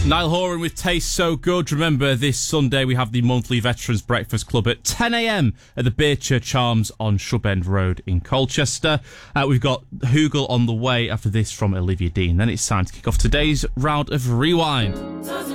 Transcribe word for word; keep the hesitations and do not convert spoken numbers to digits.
Niall Horan with Taste So Good. Remember, this Sunday we have the monthly Veterans Breakfast Club at ten a.m. at the Beer Church Arms on Shrub End Road in Colchester. Uh, we've got Hoogle on the way after this from Olivia Dean. Then it's time to kick off today's round of Rewind.